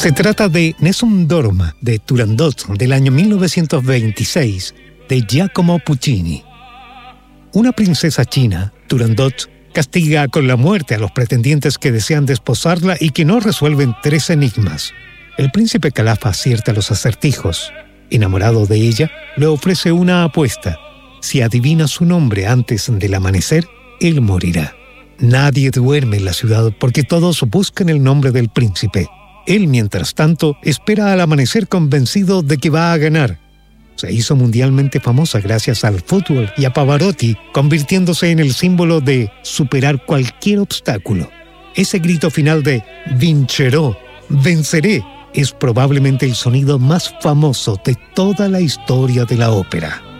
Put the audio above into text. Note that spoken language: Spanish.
Se trata de Nessun Dorma, de Turandot, del año 1926, de Giacomo Puccini. Una princesa china, Turandot, castiga con la muerte a los pretendientes que desean desposarla y que no resuelven 3 enigmas. El príncipe Calaf acierta los acertijos. Enamorado de ella, le ofrece una apuesta. Si adivina su nombre antes del amanecer, él morirá. Nadie duerme en la ciudad porque todos buscan el nombre del príncipe. Él, mientras tanto, espera al amanecer convencido de que va a ganar. Se hizo mundialmente famosa gracias al fútbol y a Pavarotti, convirtiéndose en el símbolo de superar cualquier obstáculo. Ese grito final de «Vincerò», «venceré», es probablemente el sonido más famoso de toda la historia de la ópera.